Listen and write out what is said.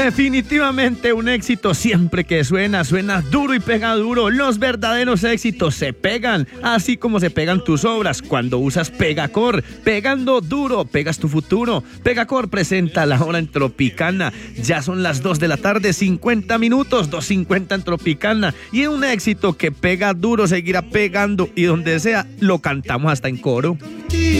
Definitivamente un éxito siempre que suena duro y pega duro. Los verdaderos éxitos se pegan, así como se pegan tus obras cuando usas Pegacor. Pegando duro, pegas tu futuro. Pegacor presenta La Hora en Tropicana. Ya son las 2 de la tarde, 50 minutos, 2:50 en Tropicana. Y es un éxito que pega duro, seguirá pegando y donde sea lo cantamos hasta en coro.